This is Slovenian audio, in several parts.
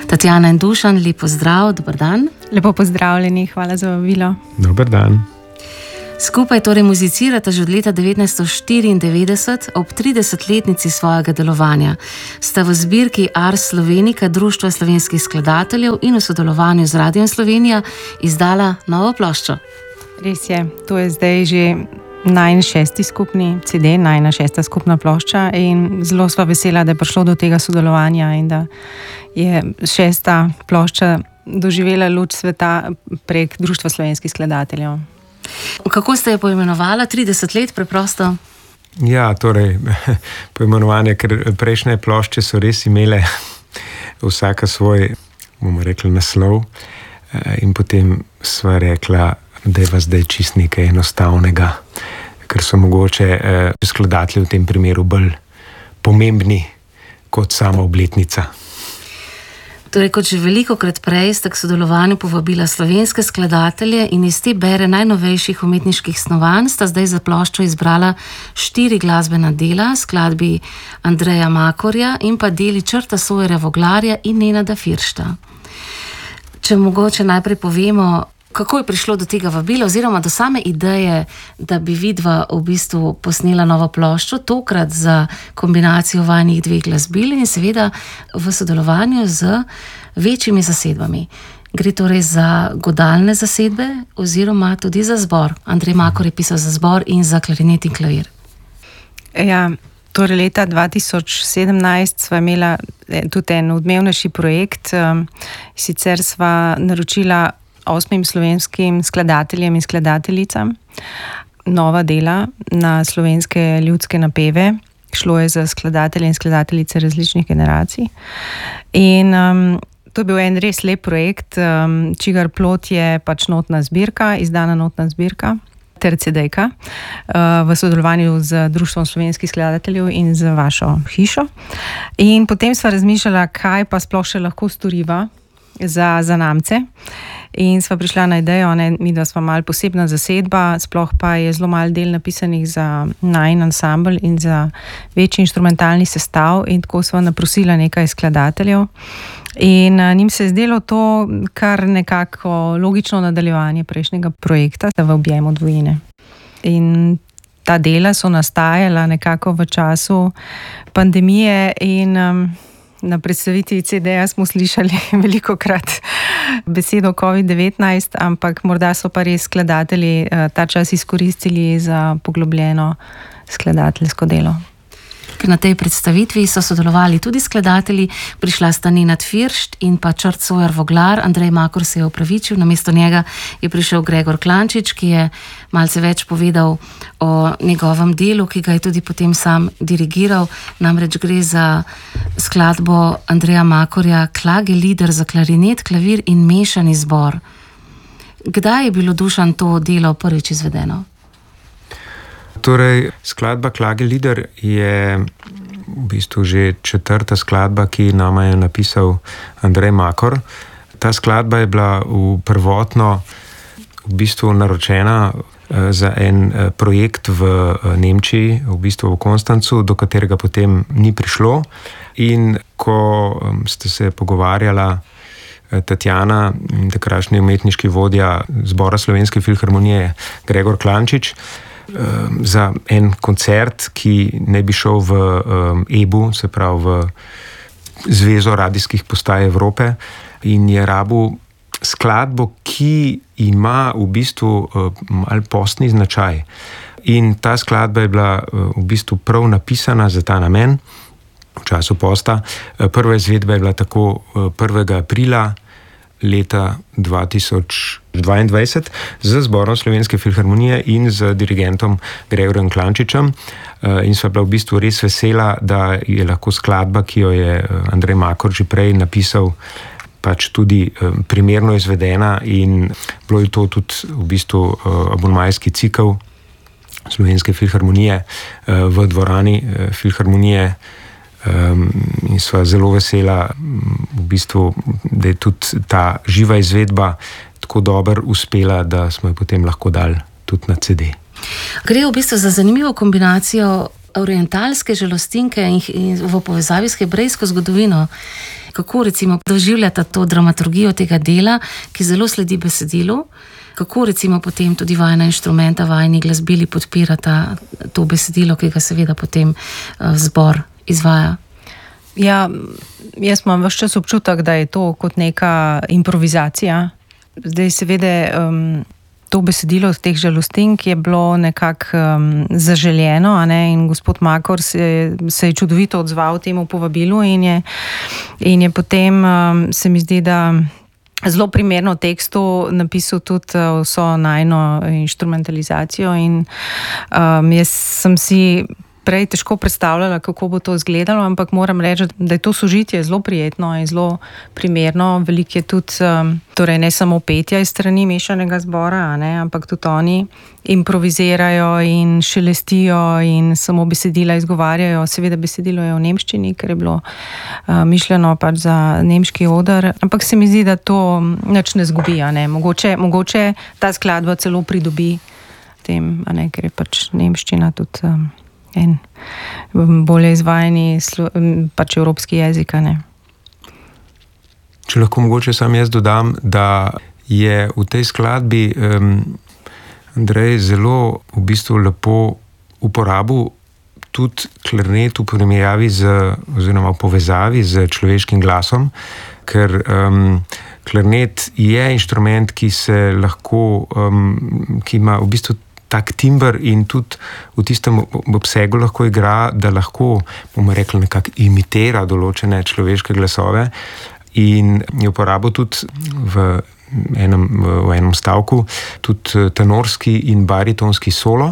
Tatjana in Dušan, lep pozdrav, dober dan. Lepo pozdravljeni, hvala za vabilo. Dober dan. Skupaj torej muzicirata že od leta 1994, ob 30-letnici svojega delovanja. Sta v zbirki Ars Slovenica Društva slovenskih skladateljev in v sodelovanju z Radijem Slovenija izdala novo ploščo. Res je, to je zdaj že najin 6. skupni CD, najina 6. skupna plošča in zelo sva vesela, da je prišlo do tega sodelovanja in da je 6. plošča doživela luč sveta prek Društva slovenskih skladateljev. Kako ste jo poimenovala? 30 let preprosto? Ja, torej, poimenovanje, ker prejšnje plošče so res imele vsaka svoj, bomo rekli, naslov in potem sva rekla, da je zdaj čist nekaj enostavnega, ker so mogoče skladatelji v tem primeru bolj pomembni kot sama obletnica. Torej, kot že velikokrat prej sta k sodelovanju povabila slovenske skladatelje in iz te bere najnovejših umetniških snovanj sta zdaj za ploščo izbrala 4 glasbena dela, skladbi Andreja Makorja in pa deli Črta Sojera Voglarja in Nenada Firšta. Če mogoče najprej povemo, kako je prišlo do tega vabila oziroma do same ideje, da bi vidva v bistvu posnela novo ploščo, tokrat za kombinacijo vajinih 2 glasbil in seveda v sodelovanju z večjimi zasedbami. Gre torej za godalne zasedbe oziroma tudi za zbor. Andrej Makor je pisal za zbor in za klarinet in klavir. Ja, torej leta 2017 sva imela tudi en odmevnejši projekt, sicer sva naročila 8 slovenskim skladateljem in skladateljicam nova dela na slovenske ljudske napeve. Šlo je za skladatelje in skladateljice različnih generacij. In to je bil en res lep projekt, čigar plod je pač notna zbirka, izdana notna zbirka ter CD-ka v sodelovanju z Društvom slovenskih skladateljev in z vašo hišo. In potem sva razmišljala, kaj pa sploh še lahko storiva za zanamce. In sva prišla na idejo, mi da sva malo posebna zasedba, sploh pa je zelo malo del napisanih za najin ansambl in za večji inštrumentalni sestav in tako sva naprosila nekaj skladateljev. In njim se je zdelo to kar nekako logično nadaljevanje prejšnjega projekta v objemu dvojine. In ta dela so nastajala nekako v času pandemije in na predstavitvi CD-ja smo slišali velikokrat besedo COVID-19, ampak morda so pa res skladatelji ta čas izkoristili za poglobljeno skladateljsko delo. Na tej predstavitvi so sodelovali tudi skladatelji, prišla sta Nenad Firšt in pa Črt Sojer Voglar. Andrej Makor se je opravičil, namesto njega je prišel Gregor Klančič, ki je malce več povedal o njegovem delu, ki ga je tudi potem sam dirigiral. Namreč gre za skladbo Andreja Makorja Klagelieder za klarinet, klavir in mešani zbor. Kdaj je bilo, Dušan, to delo prvič izvedeno? Torej, skladba Klagelieder je v bistvu že 4. skladba, ki nama je napisal Andrej Makor. Ta skladba je bila prvotno v bistvu naročena za en projekt v Nemčiji, v bistvu v Konstancu, do katerega potem ni prišlo. In ko ste se pogovarjala Tatjana in takrašnji umetniški vodja Zbora Slovenske filharmonije Gregor Klančič, za en koncert, ki ne bi šel v EBU, se pravi v Zvezo radijskih postaj Evrope, in je rabil skladbo, ki ima v bistvu malo postni značaj. In ta skladba je bila v bistvu prav napisana za ta namen v času posta. Prva izvedba je bila tako 1. aprila leta 2022 z Zborom Slovenske filharmonije in z dirigentom Gregorjem Klančičem. In sva bila v bistvu res vesela, da je lahko skladba, ki jo je Andrej Makor že prej napisal, pač tudi primerno izvedena, in bilo je to tudi v bistvu abonmajski cikel Slovenske filharmonije v dvorani filharmonije. In sva zelo vesela, v bistvu, da je tudi ta živa izvedba tako dobro uspela, da smo jo potem lahko dali tudi na CD. Gre v bistvu za zanimivo kombinacijo orientalske žalostinke in v povezavi s hebrejsko zgodovino. kako recimo doživljata to dramaturgijo tega dela, ki zelo sledi besedilu, kako recimo potem tudi vajna inštrumenta, vajni glasbili podpirata to besedilo, ki ga seveda potem zbor izvaja. Ja, jaz imam ves čas občutek, da je to kot neka improvizacija. Zdaj seveda to besedilo teh žalostink je bilo nekako zaželjeno, a ne? In gospod Makor se je čudovito odzval temu povabilu in je potem, se mi zdi, da zelo primerno v tekstu napisal tudi vso najino inštrumentalizacijo in jaz sem si prej težko predstavljala, kako bo to izgledalo, ampak moram reči, da je to sožitje zelo prijetno in zelo primerno. Veliko je tudi, torej ne samo petja iz strani mešanega zbora, a ne, ampak tudi oni improvizirajo in šelestijo in samo besedila izgovarjajo. Seveda besedilo je v nemščini, ker je bilo mišljeno pač za nemški oder, ampak se mi zdi, da to nič ne zgubi, a ne. Mogoče ta skladba celo pridobi tem, a ne, ker je pač nemščina tudi en bolje izvajani pač evropski jezik, ne. Če lahko mogoče sam jaz dodam, da je v tej skladbi Andrej zelo v bistvu lepo uporabil tudi klarnet v primerjavi oziroma v povezavi z človeškim glasom, ker klarnet je inštrument, ki se lahko, ki ima v bistvu tak timber in tudi v tistem obsegu lahko igra, da lahko, bomo rekli, nekako imitira določene človeške glasove in je uporabil tudi v enem stavku tudi tenorski in baritonski solo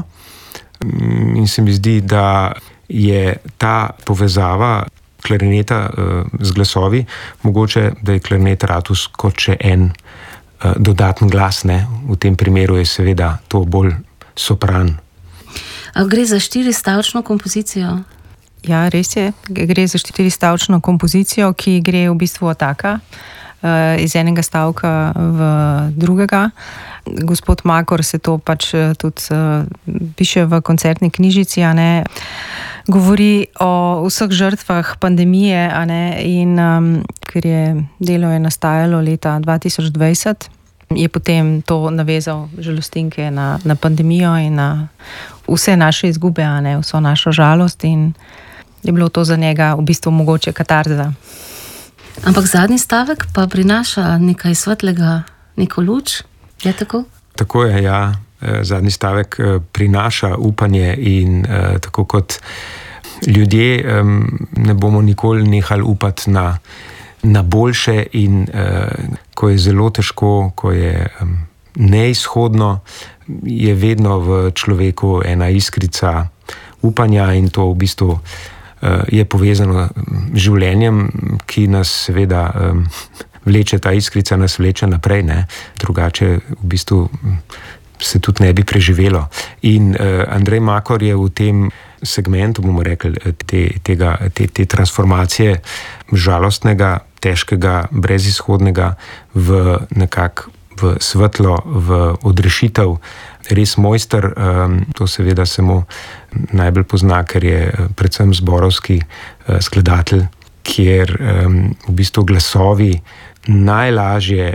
in se mi zdi, da je ta povezava klarineta z glasovi, mogoče, da je klarinet ratus kot še en dodaten glas, ne. V tem primeru je seveda to bolj sopran. A gre za 4-stavčno kompozicijo? Ja, res je. Gre za 4-stavčno kompozicijo, ki gre v bistvu ataka iz enega stavka v drugega. Gospod Makor se to pač tudi piše v koncertni knjižici, a ne. Govori o vseh žrtvah pandemije, a ne, in ker je delo nastajalo leta 2020, je potem to navezal žalostinke na pandemijo in na vse naše izgube, a ne, vso našo žalost in je bilo to za njega v bistvu mogoče katarza. Ampak zadnji stavek pa prinaša nekaj svetlega, neko luč, je tako? Tako je, ja. Zadnji stavek prinaša upanje in tako kot ljudje ne bomo nikoli nehali upati na boljše in ko je zelo težko, ko je neizhodno, je vedno v človeku ena iskrica upanja in to v bistvu je povezano z življenjem, ki nas seveda vleče, ta iskrica nas vleče naprej, ne? Drugače v bistvu se tudi ne bi preživelo. In Andrej Makor je v tem segmentu, bomo rekli, te transformacije žalostnega, težkega, brezizhodnega v nekako v svetlo, v odrešitev, res mojster. To seveda se mu najbolj pozna, ker je predvsem zborovski skladatelj, kjer v bistvu glasovi najlažje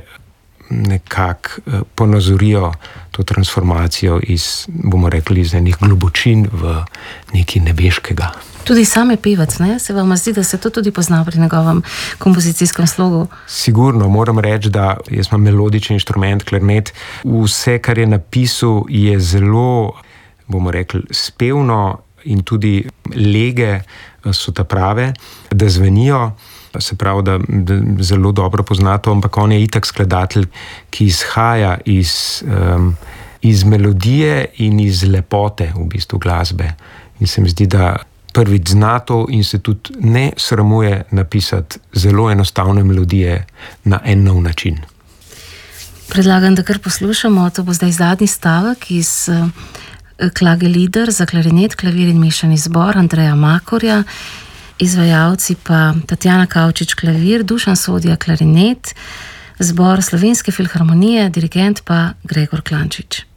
nekako ponazorijo to transformacijo iz, bomo rekli, iz enih globočin v nekaj nebeškega. Tudi sam je pevec, ne? Se vam zdi, da se to tudi pozna pri njegovem kompozicijskem slogu? Sigurno, moram reči, da jaz imam melodični inštrument, klarnet. Vse, kar je napisal, je zelo, bomo rekli, spevno in tudi lege so ta prave, da zvenijo. Se pravi, da zelo dobro pozna to, ampak on je itak skladatelj, ki izhaja iz melodije in iz lepote v bistvu glasbe. In se mi zdi, da prvič zna to in se tudi ne sramuje napisati zelo enostavne melodije na en nov način. Predlagam, da kar poslušamo, to bo zdaj zadnji stavek iz Klagelieder za klarinet, klavir in mešani zbor Andreja Makorja. Izvajalci pa Tatjana Kavčič klavir, Dušan Sodja klarinet, zbor Slovenske filharmonije, dirigent pa Gregor Klančič.